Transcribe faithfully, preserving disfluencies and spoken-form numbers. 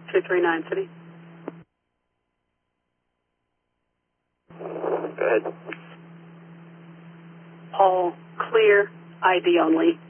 two three nine City. Go ahead. All clear, I D only.